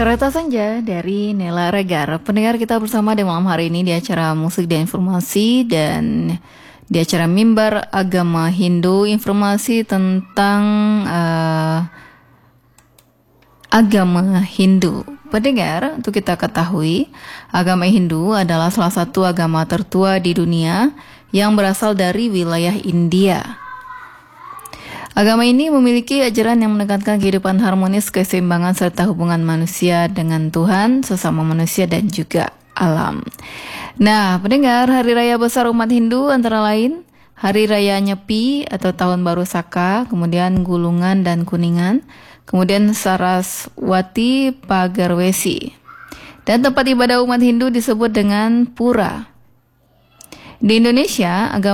Kereta Senja dari Nela Regar. Pendengar, kita bersama di malam hari ini di acara Musik dan Informasi dan di acara Mimbar Agama Hindu, informasi tentang agama Hindu. Pendengar, untuk kita ketahui, agama Hindu adalah salah satu agama tertua di dunia yang berasal dari wilayah India. Agama ini memiliki ajaran yang menekankan kehidupan harmonis, keseimbangan, serta hubungan manusia dengan Tuhan, sesama manusia, dan juga alam. Nah, pendengar, hari raya besar umat Hindu antara lain Hari Raya Nyepi atau Tahun Baru Saka, kemudian Gulungan dan Kuningan, kemudian Saraswati Pagarwesi. Dan tempat ibadah umat Hindu disebut dengan Pura. Di Indonesia, agama